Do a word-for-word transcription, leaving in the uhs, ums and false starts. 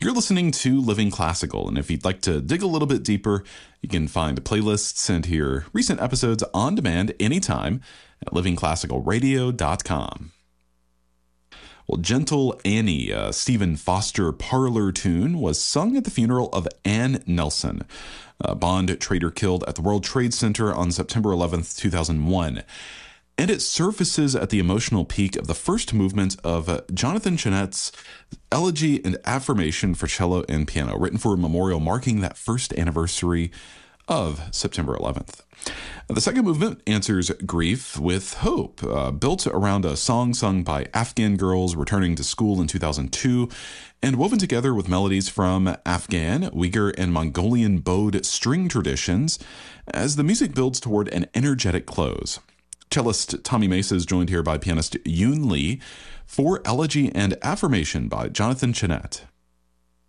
You're listening to Living Classical, and if you'd like to dig a little bit deeper, you can find playlists and hear recent episodes on demand anytime at living classical radio dot com. Well, Gentle Annie, a Stephen Foster parlor tune, was sung at the funeral of Ann Nelson, a bond trader killed at the World Trade Center on September eleventh, two thousand one. And it surfaces at the emotional peak of the first movement of Jonathan Chenette's Elegy and Affirmation for Cello and Piano, written for a memorial marking that first anniversary of September eleventh. The second movement answers grief with hope, uh, built around a song sung by Afghan girls returning to school in two thousand two, and woven together with melodies from Afghan, Uyghur, and Mongolian bowed string traditions as the music builds toward an energetic close. Cellist Tommy Mesa is joined here by pianist Yoon Lee for Elegy and Affirmation by Jonathan Chenette.